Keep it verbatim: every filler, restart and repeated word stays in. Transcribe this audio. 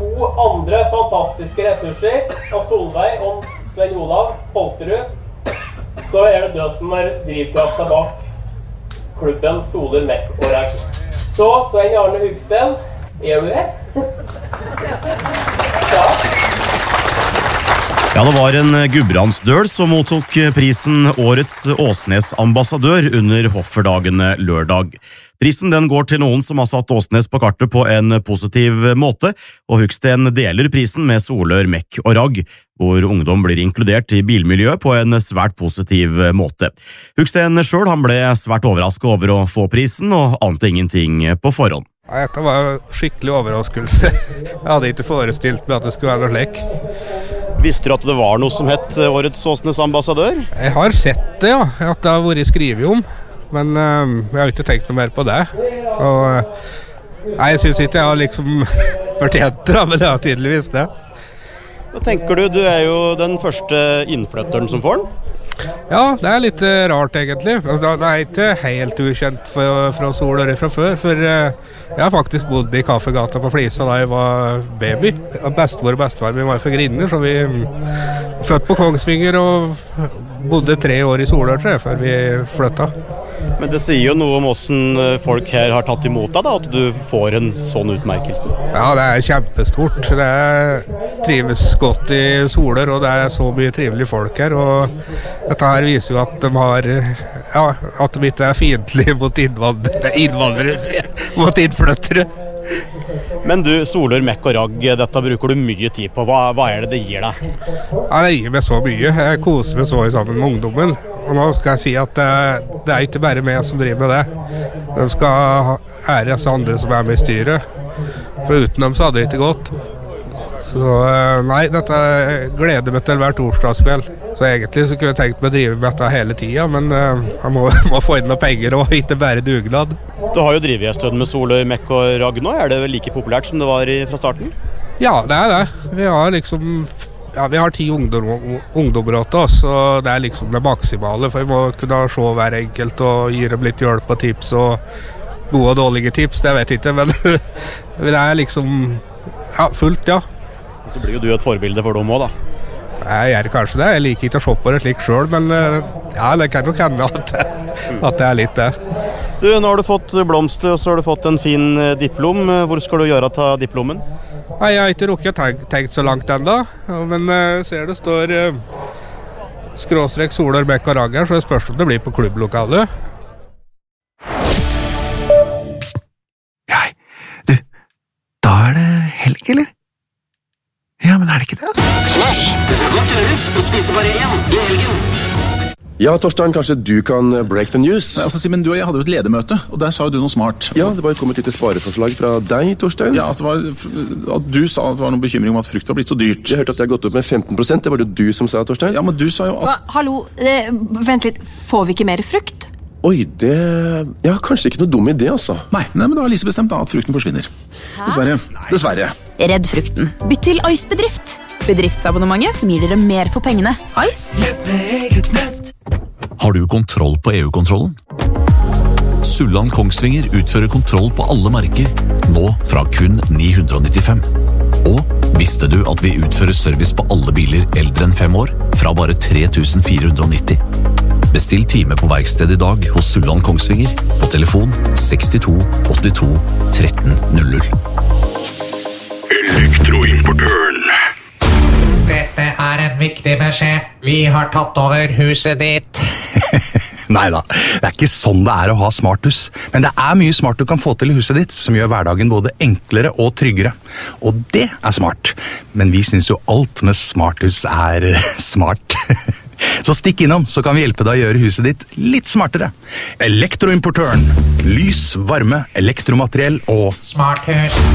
to andre fantastiske ressurser av Solveig og Svein Olav Holterud, så er det du som er drivkrafta bak klubben Soler, Mek og Ragg. Så, Svein Arne Hugsten, er du her? Ja. Ja, det var en Gudbrandsdøl som mottok prisen Årets Åsnes-ambassadør under Hofferdagene lørdag. Prisen den går til noen som har satt Åsnes på kartet på en positiv måte, og Hugsten deler prisen med Solør, Mek og Ragg, hvor ungdom blir inkludert i bilmiljøet på en svært positiv måte. Hugsten selv han ble svært overrasket over å få prisen, og ante ingenting på forhånd. Ja, dette var en skikkelig overraskelse. Jeg hadde ikke forestilt meg at det skulle være noe slik. Visste du at det var noe som het Årets Åsnes-ambassadør? Jeg har sett det, ja. At det har vært skrevet om. Men uh, jeg har ikke tenkt noe mer på det. Og, uh, nei, jeg synes ikke jeg har liksom fortjent det, men det har tydeligvis det. Hva tenker du? Du er jo den første innflytteren som får den. Ja, det er litt uh, rart egentlig. Det er ikke helt ukjent for, fra Solør fra før, for uh, jeg har faktisk bodd i kaffegata på Flisa da jeg var baby. Bestemor og bestefar min var fra Grinner, så vi flyttet på Kongsvinger og bodde tre år i Solør, tror jeg, før vi flyttet. Men det sier jo noe om hvordan folk her har tatt imot deg, da, at du får en sånn utmerkelse. Ja, det er kjempestort. Det er, trives godt i Solør, og det er så mye trivelige folk her, og dette her viser jo at de har, ja, at de ikke er fiendtlige mot innvandrere, innvandrere mot innflyttere. Men du, Solør, Mek og Ragg, dette bruker du mye tid på. Hva, hva er det det gir deg? Ja, det gir meg så mye. Jeg koser meg så sammen med ungdommen. Og nå skal jeg si at det, det er ikke bare meg som driver med det. De skal ære disse andre som er med i styret. For uten dem så hadde det ikke gått. Så nei, dette gleder meg til hver torsdagskveld. Så egentlig så kunne jeg tenkt meg å drive med dette hele tiden, men jeg må, må få inn noen penger og ikke bare dugnad. Du har jo drivet en stund med Solør, Mek og Ragg nå. Er det vel like populært som det var i, fra starten? Ja, det er det. Vi har liksom ja, vi har ti ungdom, ungdommer til oss, og det er liksom det maksimale, for vi må kunne se hver enkelt og gi dem litt hjelp og tips, og gode og dårlige tips, det vet jeg ikke, men det er liksom ja, fullt, ja. Så blir jo du et forbilde for dem også, da. Jeg gjør kanskje det, jeg liker ikke å se på det slik selv, men ja, det kan nok hende at, at det er litt det. Du, nå har du fått blomster, og så har du fått en fin diplom. Hvor skal du gjøre ta diplomen? Nei, jeg har ikke rukket tenkt, tenkt så langt enda, men jeg ser det står uh, skråstrek Solør, Mek og Ragg her, så jeg spørs om det blir på klubblokalet. Psst. Hei, du, da er det helg, eller? Ja, men er det ikke det? Slash, det skal godt gjøres å spise bare én i helgen. Ja, Torstein, kanskje du kan break the news? Nei, altså, Simen, du og jeg hadde jo et ledermøte, og der sa jo du noe smart. Ja, det var kommet et lite spareforslag fra deg, Torstein. Ja, at, det var, at du sa at det var noen bekymring om at frukt var blitt så dyrt. Jeg hørte at det har gått opp med femten prosent, det var det du som sa, Torstein. Ja, men du sa jo at... Hva? Hallo, eh, vent litt, får vi ikke mer frukt? Oi, det... Ja, kanskje ikke noe dum idé, altså. Nei, nei men da har Lise bestemt da, at frukten forsvinner. Hæ? Dessverre. Dessverre. Redd frukten. Bytt til Ice-bedrift. Bedriftsabonnementet som gir dere mer for pengene. Ice? Nett med eget nett. Har du kontroll på E U-kontrollen? Sulland Kongsvinger utfører kontroll på alle merker, nå fra kun ni hundre nittifem. Og visste du at vi utfører service på alle biler eldre enn fem år, fra bare tre tusen fire hundre nitti? Bestill time på verksted i dag hos Sulland Kongsvinger på telefon sekstito åttito tretten null null. Elektroimportøren. Dette er en viktig beskjed. Vi har tatt over huset ditt. Neida, det er ikke sånn det er å ha smarthus. Men det er mye smart du kan få til i huset ditt, som gjør hverdagen både enklere og tryggere. Og det er smart. Men vi synes jo alt med smarthus er smart. Så stikk innom, så kan vi hjelpe deg å gjøre huset ditt litt smartere. Elektroimportøren. Lys, varme, elektromateriell og smarthus.